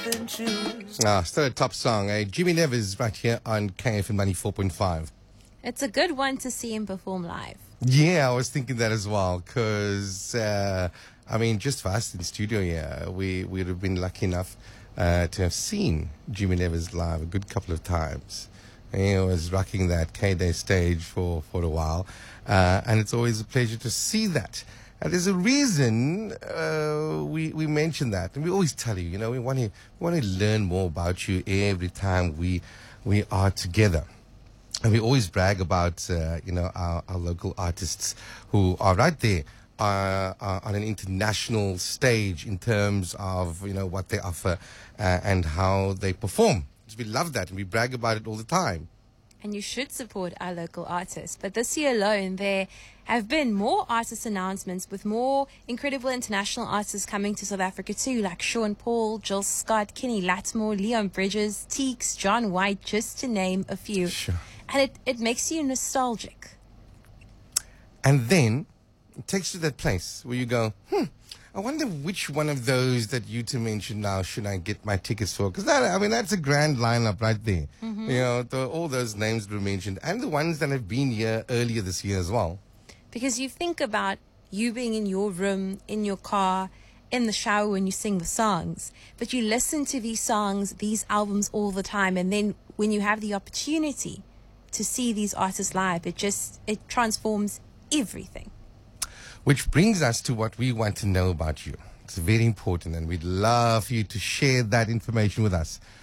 and choose. Still a top song. Jimmy Nevers right here on KFM 94.5. It's a good one to see him perform live. Yeah, I was thinking that as well because, just for us in studio here, we would have been lucky enough to have seen Jimmy Nevers live a good couple of times. He was rocking that K-Day stage for a while, and it's always a pleasure to see that. And there's a reason we mention that, and we always tell you, we want to learn more about you every time we are together. And we always brag about, our local artists who are right there on an international stage in terms of, what they offer and how they perform. So we love that and we brag about it all the time. And you should support our local artists. But this year alone, there have been more artist announcements with more incredible international artists coming to South Africa too, like Sean Paul, Jill Scott, Kenny Lattimore, Leon Bridges, Teeks, John White, just to name a few. Sure. And it makes you nostalgic. And then it takes you to that place where you go, I wonder which one of those that you two mentioned now should I get my tickets for? Because that's a grand lineup right there. Mm-hmm. All those names that were mentioned and the ones that have been here earlier this year as well. Because you think about you being in your room, in your car, in the shower when you sing the songs, but you listen to these songs, these albums all the time. And then when you have the opportunity to see these artists live, it transforms everything. Which brings us to what we want to know about you. It's very important, and we'd love for you to share that information with us.